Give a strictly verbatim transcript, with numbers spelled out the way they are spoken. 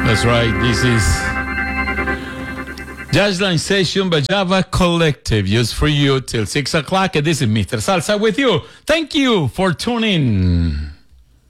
That's right. This is Jazzline Session by Java Collective, just for you till six o'clock. And this is Mister Salsa with you. Thank you for tuning.